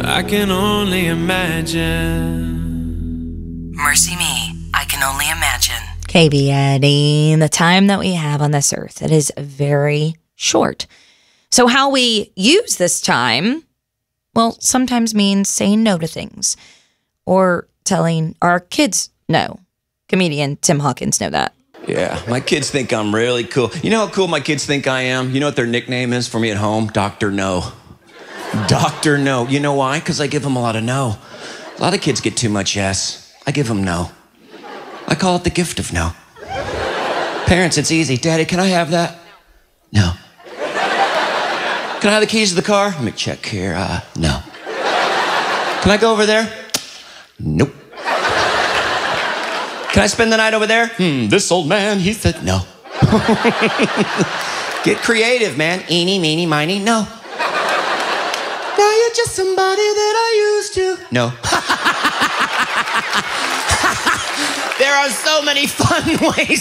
I can only imagine. Mercy me, I can only imagine. KB Eddie, the time that we have on this earth, it is very short. So how we use this time, well, sometimes means saying no to things or telling our kids no. Comedian Tim Hawkins know that. Yeah, my kids think I'm really cool. You know how cool my kids think I am? You know what their nickname is for me at home? Dr. No. Dr. No. You know why? Because I give them a lot of no. A lot of kids get too much yes. I give them no. I call it the gift of no. Parents, it's easy. Daddy, can I have that? No. Can I have the keys to the car? Let me check here. No. Can I go over there? Nope. Can I spend the night over there? This old man, he said no. Get creative, man. Eeny, meeny, miny, no. Now you're just somebody that I used to. No. There are so many fun ways